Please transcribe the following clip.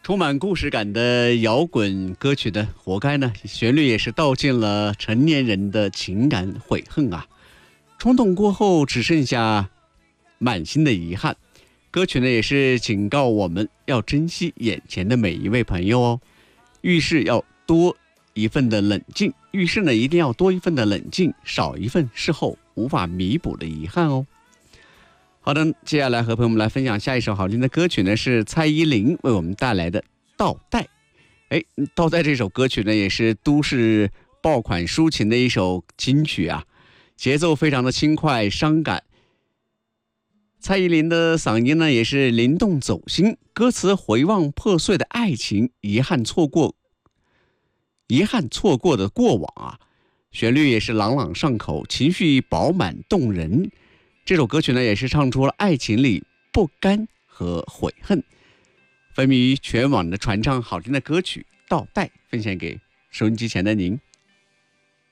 充满故事感的摇滚歌曲的活该呢，旋律也是道尽了成年人的情感悔恨啊。冲动过后只剩下满心的遗憾。歌曲呢也是警告我们要珍惜眼前的每一位朋友哦。遇事要多一份的冷静，遇事呢一定要多一份的冷静，少一份事后无法弥补的遗憾哦。好的，接下来和朋友们来分享下一首好听的歌曲呢，是蔡依林为我们带来的《倒带》。倒带这首歌曲呢，也是都市爆款抒情的一首金曲啊，节奏非常的轻快伤感。蔡依林的嗓音呢，也是灵动走心，歌词回望破碎的爱情，遗憾错过的过往啊，旋律也是朗朗上口，情绪饱满动人。这首歌曲呢，也是唱出了爱情里不甘和悔恨，风靡全网的传唱好听的歌曲《倒带》，分享给收音机前的您。